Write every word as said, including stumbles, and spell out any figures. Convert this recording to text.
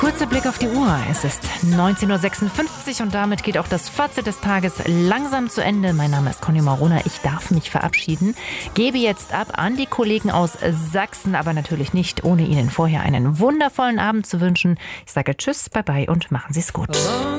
Kurzer Blick auf die Uhr. Es ist neunzehn Uhr sechsundfünfzig und damit geht auch das Fazit des Tages langsam zu Ende. Mein Name ist Conny Marona. Ich darf mich verabschieden. Gebe jetzt ab an die Kollegen aus Sachsen, aber natürlich nicht, ohne Ihnen vorher einen wundervollen Abend zu wünschen. Ich sage Tschüss, bye bye und machen Sie es gut.